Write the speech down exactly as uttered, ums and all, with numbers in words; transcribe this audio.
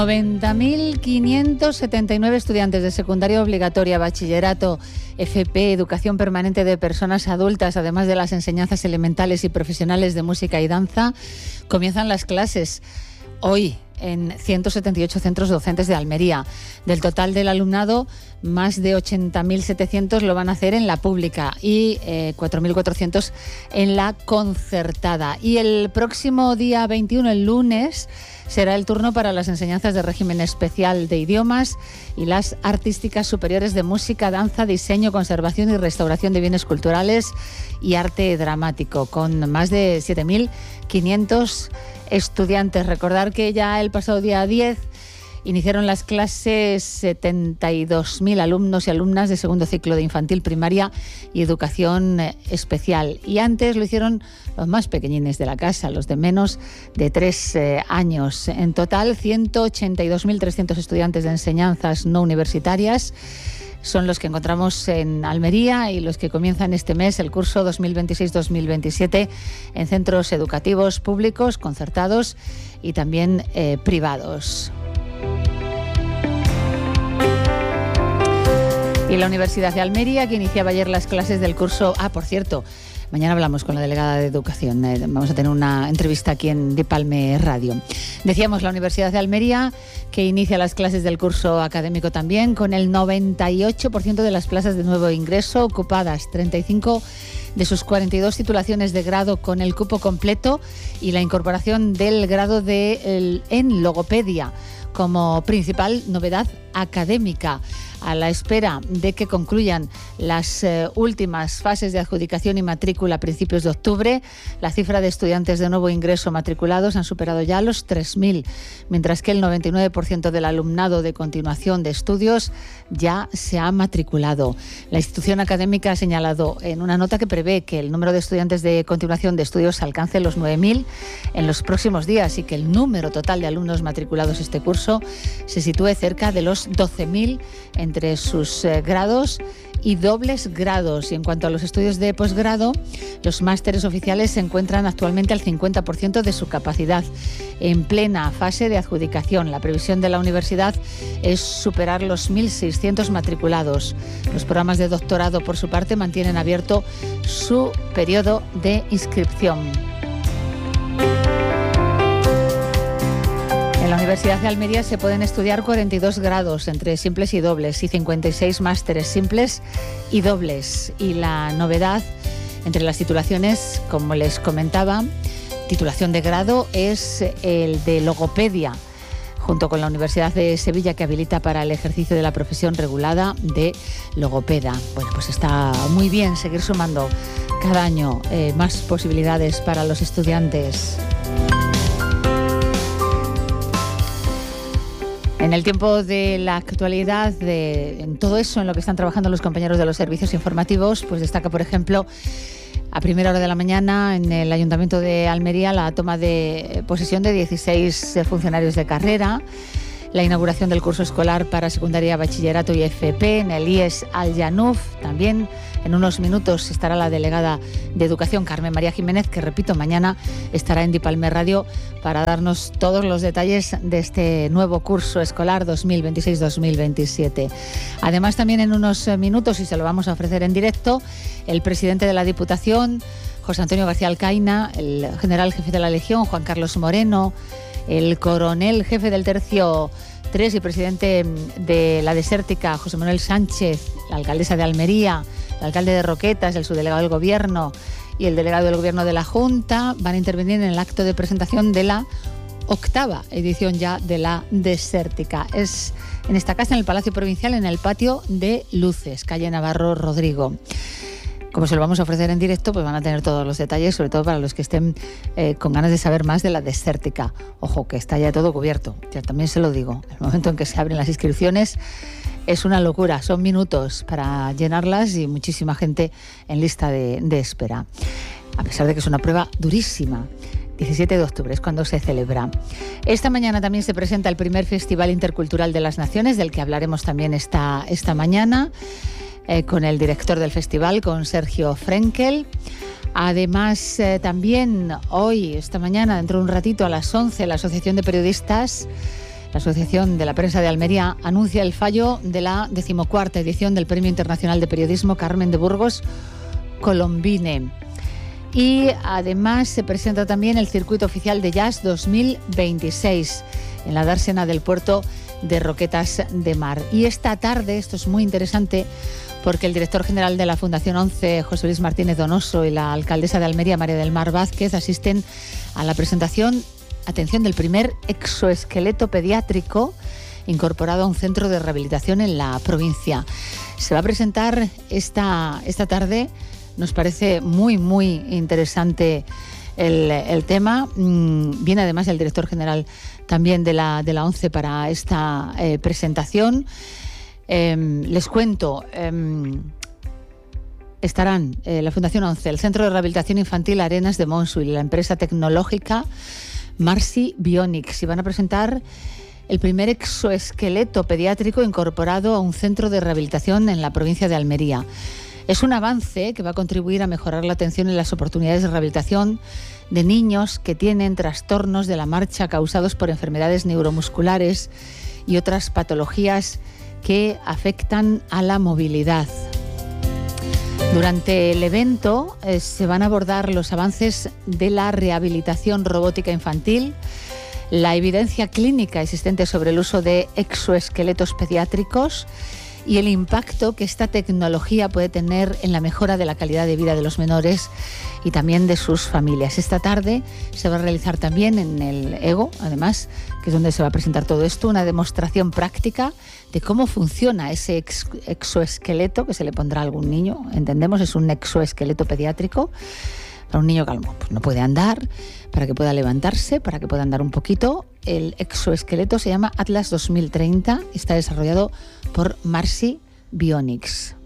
noventa mil quinientos setenta y nueve estudiantes de secundaria obligatoria, bachillerato, F P, educación permanente de personas adultas, además de las enseñanzas elementales y profesionales de música y danza, comienzan las clases hoy en ciento setenta y ocho centros docentes de Almería. Del total del alumnado, más de ochenta mil setecientos lo van a hacer en la pública y eh, cuatro mil cuatrocientos en la concertada. Y el próximo día veintiuno, el lunes, será el turno para las enseñanzas de régimen especial de idiomas y las artísticas superiores de música, danza, diseño, conservación y restauración de bienes culturales y arte dramático, con más de siete mil quinientos estudiantes. Recordar que ya el pasado día diez iniciaron las clases setenta y dos mil alumnos y alumnas de segundo ciclo de infantil, primaria y educación especial. Y antes lo hicieron los más pequeñines de la casa, los de menos de tres eh, años. En total, ciento ochenta y dos mil trescientos estudiantes de enseñanzas no universitarias son los que encontramos en Almería y los que comienzan este mes el curso dos mil veintiséis dos mil veintisiete en centros educativos públicos, concertados y también eh, privados. Y la Universidad de Almería, que iniciaba ayer las clases del curso... Ah, por cierto, mañana hablamos con la delegada de Educación. Eh, vamos a tener una entrevista aquí en Dipalme Radio. Decíamos, la Universidad de Almería, que inicia las clases del curso académico también, con el noventa y ocho por ciento de las plazas de nuevo ingreso ocupadas, treinta y cinco de sus cuarenta y dos titulaciones de grado con el cupo completo y la incorporación del grado de el, en logopedia como principal novedad académica. A la espera de que concluyan las eh, últimas fases de adjudicación y matrícula a principios de octubre, la cifra de estudiantes de nuevo ingreso matriculados han superado ya los tres mil, mientras que el noventa y nueve por ciento del alumnado de continuación de estudios ya se ha matriculado. La institución académica ha señalado en una nota que prevé que el número de estudiantes de continuación de estudios alcance los nueve mil en los próximos días y que el número total de alumnos matriculados este curso se sitúe cerca de los doce mil entre sus eh, grados y dobles grados. Y en cuanto a los estudios de posgrado, los másteres oficiales se encuentran actualmente al cincuenta por ciento de su capacidad, en plena fase de adjudicación. La previsión de la universidad es superar los mil seiscientos matriculados. Los programas de doctorado, por su parte, mantienen abierto su periodo de inscripción. En la Universidad de Almería se pueden estudiar cuarenta y dos grados entre simples y dobles y cincuenta y seis másteres simples y dobles. Y la novedad entre las titulaciones, como les comentaba, titulación de grado es el de logopedia, junto con la Universidad de Sevilla, que habilita para el ejercicio de la profesión regulada de logopeda. Bueno, pues está muy bien seguir sumando cada año eh, más posibilidades para los estudiantes. En el tiempo de la actualidad, de, en todo eso en lo que están trabajando los compañeros de los servicios informativos, pues destaca, por ejemplo, a primera hora de la mañana en el Ayuntamiento de Almería la toma de posesión de dieciséis funcionarios de carrera, la inauguración del curso escolar para secundaria, bachillerato y F P en el I E S Al-Yanuf. También en unos minutos estará la delegada de Educación, Carmen María Jiménez, que, repito, mañana estará en Dipalme Radio para darnos todos los detalles de este nuevo curso escolar dos mil veintiséis dos mil veintisiete. Además, también en unos minutos, y se lo vamos a ofrecer en directo, el presidente de la Diputación, José Antonio García Alcaina, el general jefe de la Legión, Juan Carlos Moreno, el coronel jefe del Tercio tres y presidente de la Desértica, José Manuel Sánchez, la alcaldesa de Almería, el alcalde de Roquetas, el subdelegado del Gobierno y el delegado del Gobierno de la Junta van a intervenir en el acto de presentación de la octava edición ya de la Desértica. Es en esta casa, en el Palacio Provincial, en el patio de Luces, calle Navarro Rodrigo. Como se lo vamos a ofrecer en directo, pues van a tener todos los detalles, sobre todo para los que estén eh, con ganas de saber más de la Desértica. Ojo, que está ya todo cubierto, ya también se lo digo. El momento en que se abren las inscripciones es una locura, son minutos para llenarlas y muchísima gente en lista de, de espera. A pesar de que es una prueba durísima. diecisiete de octubre es cuando se celebra. Esta mañana también se presenta el primer Festival Intercultural de las Naciones, del que hablaremos también esta, esta mañana. Eh, con el director del festival, con Sergio Frenkel. Además, eh, también hoy, esta mañana, dentro de un ratito, a las once, la Asociación de Periodistas La Asociación de la Prensa de Almería anuncia el fallo de la decimocuarta edición del Premio Internacional de Periodismo Carmen de Burgos Colombine. Y además se presenta también el Circuito Oficial de Jazz dos mil veintiséis en la dársena del puerto de Roquetas de Mar. Y esta tarde, esto es muy interesante, porque el director general de la Fundación once, José Luis Martínez Donoso, y la alcaldesa de Almería, María del Mar Vázquez, asisten a la presentación, atención, del primer exoesqueleto pediátrico incorporado a un centro de rehabilitación en la provincia. Se va a presentar esta, esta tarde. Nos parece muy, muy interesante el, el tema. Mm, viene además el director general también de la, de la ONCE para esta eh, presentación. Eh, les cuento, eh, estarán eh, la Fundación once, el Centro de Rehabilitación Infantil Arenas de Montjuïc y la empresa tecnológica Marcy Bionics, y van a presentar el primer exoesqueleto pediátrico incorporado a un centro de rehabilitación en la provincia de Almería. Es un avance que va a contribuir a mejorar la atención y las oportunidades de rehabilitación de niños que tienen trastornos de la marcha causados por enfermedades neuromusculares y otras patologías que afectan a la movilidad. Durante el evento eh, se van a abordar los avances de la rehabilitación robótica infantil, la evidencia clínica existente sobre el uso de exoesqueletos pediátricos y el impacto que esta tecnología puede tener en la mejora de la calidad de vida de los menores y también de sus familias. Esta tarde se va a realizar también en el EGO, además, que es donde se va a presentar todo esto, una demostración práctica de cómo funciona ese ex- exoesqueleto que se le pondrá a algún niño. Entendemos, es un exoesqueleto pediátrico para un niño que pues, no puede andar, para que pueda levantarse, para que pueda andar un poquito. El exoesqueleto se llama Atlas dos mil treinta y está desarrollado por Marcy Bionics.